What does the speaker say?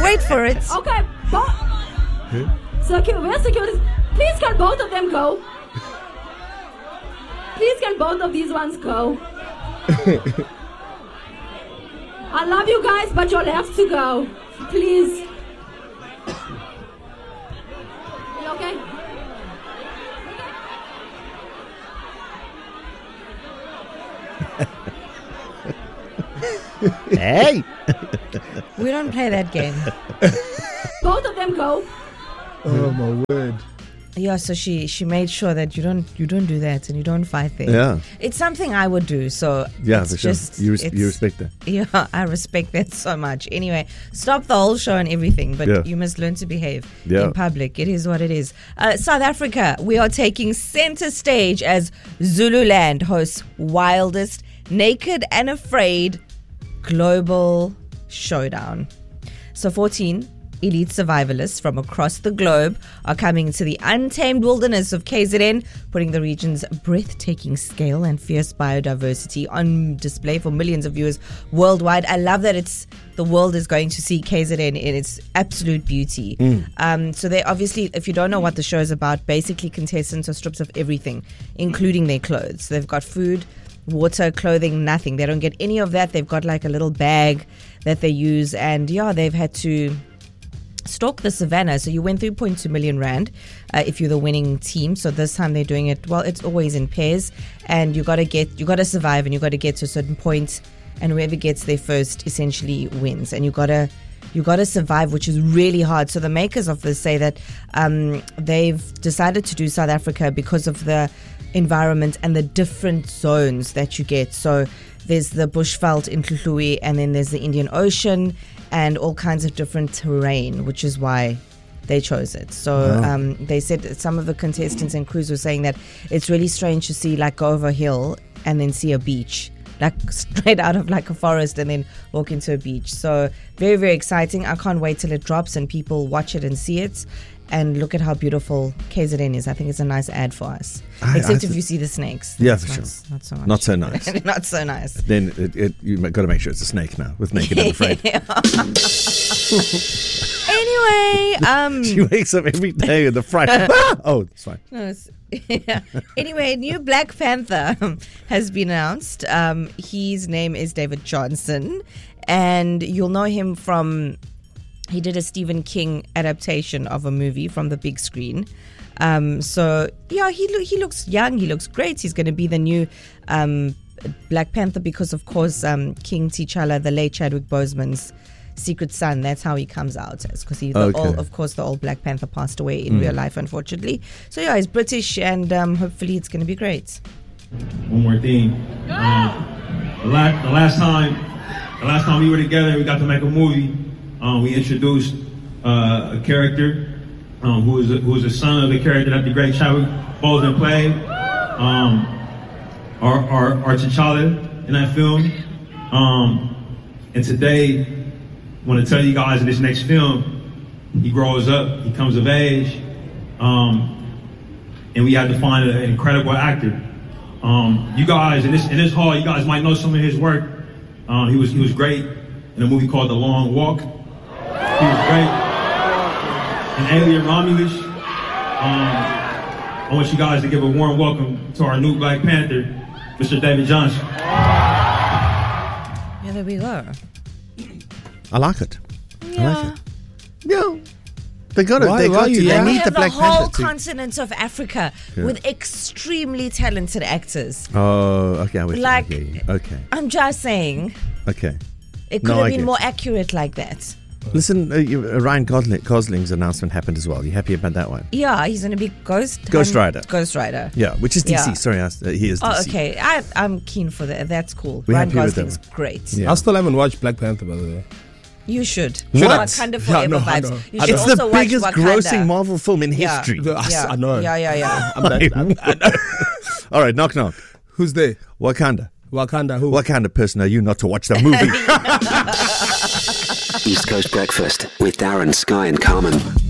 wait for it. Okay. Where's security? Please can both of them go? Please can both of these ones go? I love you guys, but you'll have to go. Please. You okay? Hey! We don't play that game. Both of them go. Oh my word. Yeah, so she made sure that you don't do that and you don't fight there. Yeah. It's something I would do, so Yeah, it's for sure. just, You it's- respect that. Yeah, I respect that so much. Anyway, stop the whole show and everything, but Yeah. you must learn to behave Yeah. in public. It is what it is. South Africa, we are taking center stage as Zululand hosts wildest, naked and afraid global showdown. So 14 elite survivalists from across the globe are coming to the untamed wilderness of KZN, putting the region's breathtaking scale and fierce biodiversity on display for millions of viewers worldwide. I love that the world is going to see KZN in its absolute beauty. So they obviously, if you don't know what the show is about, basically contestants are strips of everything, including their clothes. They've got food, water, clothing, nothing. They don't get any of that. They've got like a little bag that they use, and yeah, they've had to stalk the savannah. So you win 3.2 million rand if you're the winning team. So this time they're doing it, well, it's always in pairs, and you got to survive, and you got to get to a certain point, and whoever gets there first essentially wins. And you got to survive, which is really hard. So the makers of this say that they've decided to do South Africa because of the environment and the different zones that you get. So there's the bushveld in Tluhlui, and then there's the Indian Ocean, and all kinds of different terrain, which is why they chose it. So they said that some of the contestants and crews were saying that it's really strange to see, like, go over a hill and then see a beach, like straight out of like a forest, and then walk into a beach. So very, very exciting. I can't wait till it drops and people watch it and see it. And look at how beautiful KZN is. I think it's a nice ad for us. Except if you see the snakes. Yeah, for Not sure. so much. Not so nice. Not so nice. Then you've got to make sure it's a snake now, with naked and afraid. Anyway, She wakes up every day with the fright. Oh, it's fine. no, yeah. Anyway, new Black Panther has been announced. His name is David Johnson, and you'll know him from, he did a Stephen King adaptation of a movie from the big screen. So yeah, he looks young. He looks great. He's going to be the new Black Panther because, of course, King T'Challa, the late Chadwick Boseman's secret son, that's how he comes out, because the old Black Panther passed away in real life, unfortunately. So yeah, he's British, and hopefully it's going to be great. One more thing. The last time we were together, we got to make a movie. We introduced a character who is a son of the character that the great Chadwick Boseman played. Our T'Challa in that film. And today, I want to tell you guys in this next film, he grows up, he comes of age, and we had to find an incredible actor. You guys in this hall, you guys might know some of his work. He was great in a movie called The Long Walk. He was great in Alien Romulus. I want you guys to give a warm welcome to our new Black Panther, Mr. David Johnson. Yeah, there we go. I like it. Yeah. I like it. Yeah. They got it. Why- They why got you to. They laugh? We need have the the Black whole Panther. continent of Africa with extremely talented actors. Oh, okay. I wish Like- I hear you. Okay. I'm just saying, Okay. it could No, have I been get more accurate like that. Listen, Ryan Gosling's announcement happened as well. You happy about that one? Yeah, he's going to be Ghost Rider. Ghost Rider. Yeah, which is DC. Yeah. Sorry, he is DC. Oh, okay. I'm keen for that. That's cool. We're Ryan happy with that Gosling's one. great. Yeah. I still haven't watched Black Panther, by the way. You should. What? Wakanda Yeah, Forever no, I vibes. know. You I should It's also the watch biggest Wakanda. grossing Marvel film in Yeah. history. Yeah. I know. Yeah. All right, knock knock. Who's there? Wakanda. Wakanda who? What kind of person are you not to watch the movie? East Coast Breakfast with Darren, Sky and Carmen.